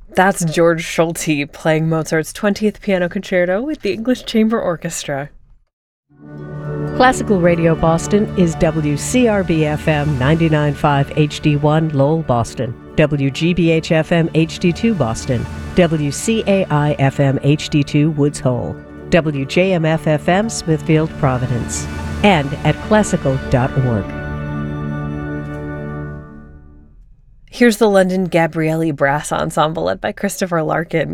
That's George Schulte playing Mozart's 20th Piano Concerto with the English Chamber Orchestra. Classical Radio Boston is WCRB-FM 99.5 HD1 Lowell, Boston, WGBH-FM HD2 Boston, WCAI-FM HD2 Woods Hole, WJMF-FM Smithfield, Providence, and at classical.org. Here's the London Gabrielli Brass Ensemble led by Christopher Larkin.